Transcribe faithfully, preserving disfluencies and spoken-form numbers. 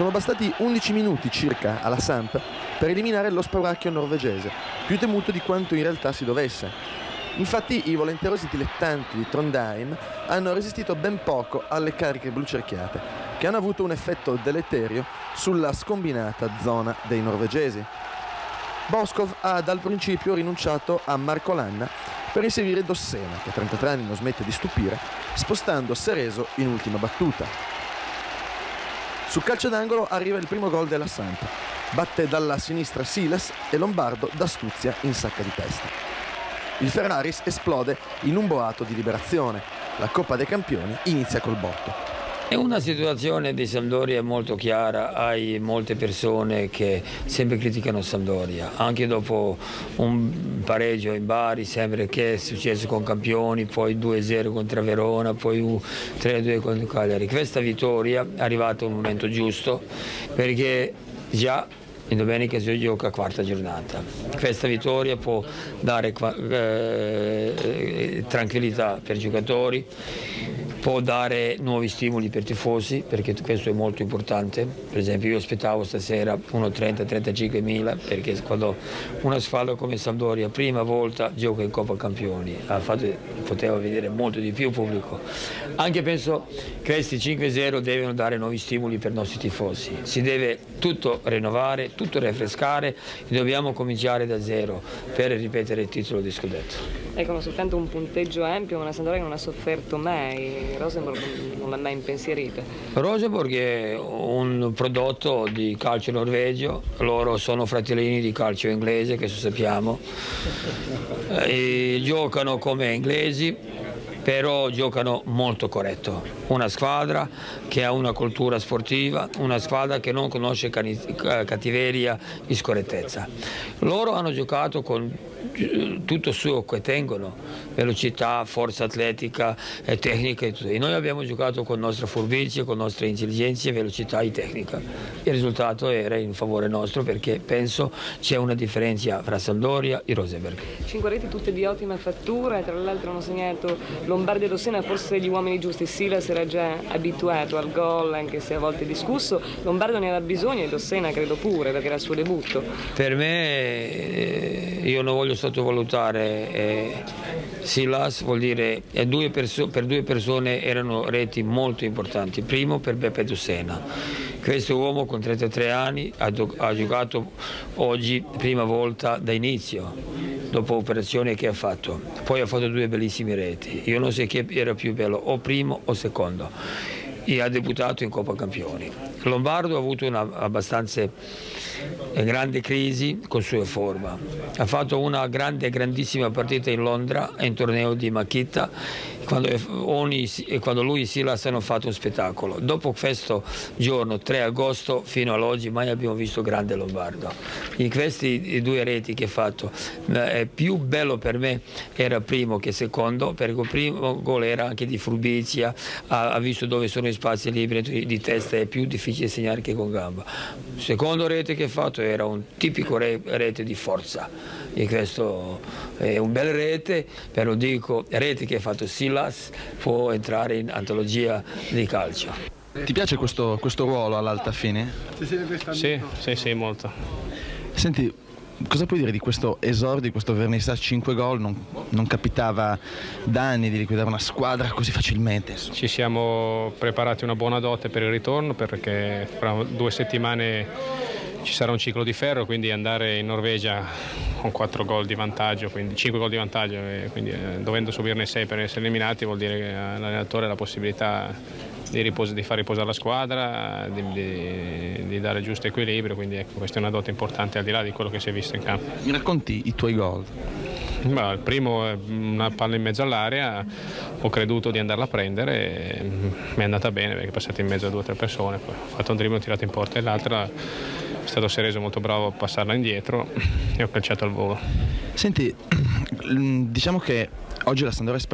Sono bastati undici minuti circa alla Samp per eliminare lo spauracchio norvegese, più temuto di quanto in realtà si dovesse. Infatti i volenterosi dilettanti di Trondheim hanno resistito ben poco alle cariche blucerchiate, che hanno avuto un effetto deleterio sulla scombinata zona dei norvegesi. Boskov ha dal principio rinunciato a Marco Lanna per inseguire Dossena, che a trentatré anni non smette di stupire, spostando Cerezo in ultima battuta. Sul calcio d'angolo arriva il primo gol della Samp. Batte dalla sinistra Silas e Lombardo d'astuzia in sacca di testa. Il Ferraris esplode in un boato di liberazione. La Coppa dei Campioni inizia col botto. È una situazione di Sampdoria molto chiara, hai molte persone che sempre criticano Sampdoria, anche dopo un pareggio in Bari sembra che è successo con Campioni, poi due a zero contro Verona, poi tre a due contro Cagliari. Questa vittoria è arrivata a un momento giusto perché già in domenica si gioca quarta giornata. Questa vittoria può dare eh, tranquillità per i giocatori, può dare nuovi stimoli per i tifosi, perché questo è molto importante. Per esempio io aspettavo stasera uno trenta trentacinque mila, perché quando una squadra come Sampdoria prima volta gioca in Coppa Campioni ha fatto, poteva vedere molto di più pubblico. Anche penso che questi cinque a zero devono dare nuovi stimoli per i nostri tifosi. Si deve tutto rinnovare, tutto rinfrescare e dobbiamo cominciare da zero per ripetere il titolo di scudetto. Ecco, soltanto un punteggio ampio, una Sampdoria che non ha sofferto mai. Rosenborg non l'ha mai impensierita. Rosenborg è un prodotto di calcio norvegio, loro sono fratellini di calcio inglese, questo sappiamo, e giocano come inglesi, però giocano molto corretto. Una squadra che ha una cultura sportiva, una squadra che non conosce cattiveria e scorrettezza. Loro hanno giocato con tutto su che tengono, velocità, forza atletica, e tecnica e tutto. E noi abbiamo giocato con nostra furbizia, con nostre intelligenze, velocità e tecnica. Il risultato era in favore nostro perché penso c'è una differenza fra Sampdoria e Rosenborg. Cinque reti tutte di ottima fattura e tra l'altro hanno segnato Lombardi e Dossena, forse gli uomini giusti. Silas era già abituato al gol, anche se a volte discusso. Lombardo ne aveva bisogno e Dossena credo pure, perché era il suo debutto. Per me, io non voglio sottovalutare eh, Silas, vuol dire eh, due perso- per due persone erano reti molto importanti. Primo per Beppe Dossena. Questo uomo con trentatré anni ha, do- ha giocato oggi prima volta da inizio, dopo l'operazione che ha fatto. Poi ha fatto due bellissime reti. Io non so chi era più bello, o primo o secondo. E ha debuttato in Coppa Campioni. Lombardo ha avuto una abbastanza grande crisi con sua forma. Ha fatto una grande, grandissima partita in Londra, in torneo di Makita, quando, Oni, quando lui e Silas hanno fatto un spettacolo. Dopo questo giorno, tre agosto, fino ad oggi, mai abbiamo visto grande Lombardo. In questi due reti che ha fatto, eh, più bello per me era primo che secondo, perché il primo gol era anche di furbizia, ha, ha visto dove sono i spazi liberi di testa, è più difficile segnare che con gamba. Il secondo rete che ha fatto era un tipico re, rete di forza, e questo è un bel rete, però dico, rete che ha fatto Silas può entrare in antologia di calcio. Ti piace questo, questo ruolo all'alta fine? Sì, sì, sì, molto. Senti, cosa puoi dire di questo esordio, di questo vernissage cinque gol? Non, non capitava da anni di liquidare una squadra così facilmente. Ci siamo preparati una buona dote per il ritorno, perché fra due settimane ci sarà un ciclo di ferro, quindi andare in Norvegia con quattro gol di vantaggio, quindi cinque gol di vantaggio, e quindi eh, dovendo subirne sei per essere eliminati, vuol dire che all'allenatore ha la possibilità di, riposo, di far riposare la squadra, di, di, di dare giusto equilibrio, quindi ecco, questa è una dote importante al di là di quello che si è visto in campo. Mi racconti i tuoi gol? Beh, il primo è una palla in mezzo all'area, ho creduto di andarla a prendere e mi è andata bene perché è passata in mezzo a due o tre persone, poi ho fatto un dribbling, ho tirato in porta, e l'altra è stato Cerezo molto bravo a passarla indietro e ho calciato al volo. Senti, diciamo che oggi la Sampdoria